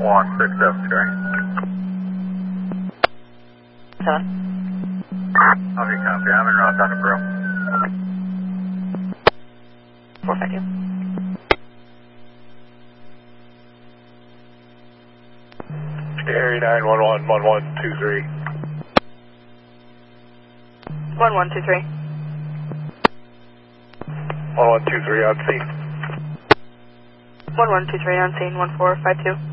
1673. 7. Okay, copy. I'm in route down to Brew. 4, thank you. Area 911, 1123. 1123. 1123 on scene. 1123 on scene, 1452.